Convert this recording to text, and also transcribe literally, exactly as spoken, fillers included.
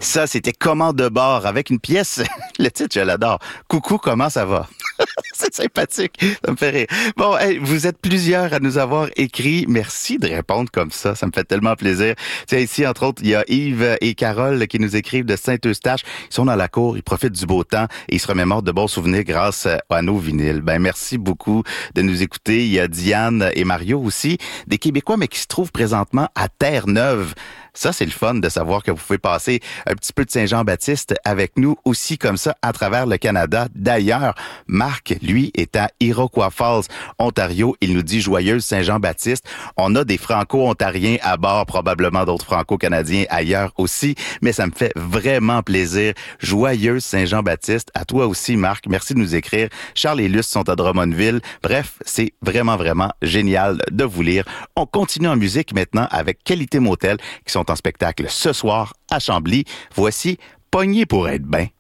Ça, c'était Commande de bord avec une pièce. Le titre, je l'adore. Coucou, comment ça va? C'est sympathique. Ça me fait rire. Bon, hey, vous êtes plusieurs à nous avoir écrit. Merci de répondre comme ça. Ça me fait tellement plaisir. Tiens, ici, entre autres, il y a Yves et Carole qui nous écrivent de Saint-Eustache. Ils sont dans la cour, ils profitent du beau temps et ils se remémorent de bons souvenirs grâce à nos vinyles. Ben, merci beaucoup de nous écouter. Il y a Diane et Mario aussi, des Québécois, mais qui se trouvent présentement à Terre-Neuve. Ça, c'est le fun de savoir que vous pouvez passer un petit peu de Saint-Jean-Baptiste avec nous aussi comme ça à travers le Canada. D'ailleurs, Marc, lui, est à Iroquois Falls, Ontario. Il nous dit joyeuse Saint-Jean-Baptiste. On a des Franco-Ontariens à bord, probablement d'autres Franco-Canadiens ailleurs aussi, mais ça me fait vraiment plaisir. Joyeuse Saint-Jean-Baptiste. À toi aussi, Marc. Merci de nous écrire. Charles et Luce sont à Drummondville. Bref, c'est vraiment, vraiment génial de vous lire. On continue en musique maintenant avec Qualité Motel qui sont en spectacle ce soir à Chambly. Voici Pogné pour être ben.